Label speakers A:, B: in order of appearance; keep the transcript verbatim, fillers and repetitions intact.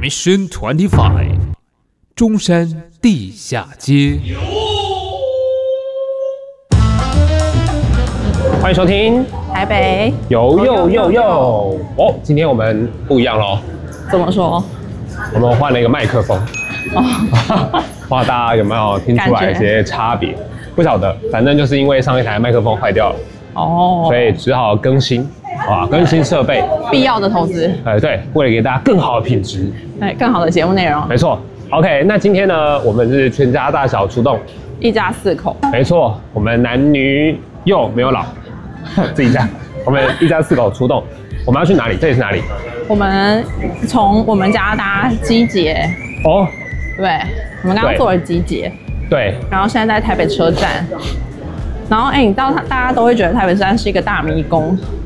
A: Mission twenty-five， 中山地下街。
B: 欢迎收听
C: 台北
B: 有有有有哦，今天我们不一样喽。
C: 怎么说？
B: 我们换了一个麦克风。哦，哇，大家有没有听出来一些差别？不晓得，反正就是因为上一台麦克风坏掉了，哦，所以只好更新，啊，更新设备，
C: 必要的投资。
B: 哎，对，为了给大家更好的品质，
C: 对，更好的节目内容。
B: 没错。OK， 那今天呢，我们是全家大小出动，
C: 一家四口。
B: 没错，我们男女幼没有老，自己讲，我们一家四口出动，我们要去哪里？这里是哪里？
C: 我们从我们家搭机捷。
B: 哦，
C: 对，我们刚刚坐了机捷。
B: 对，
C: 然后现在在台北车站，然后哎、欸，你知道大家都会觉得台北车站是一个大迷宫，